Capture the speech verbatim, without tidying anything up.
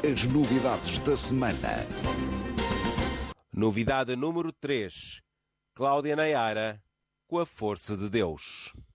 As novidades da semana. Novidade número três. Cláudia Nayara, com a força de Deus.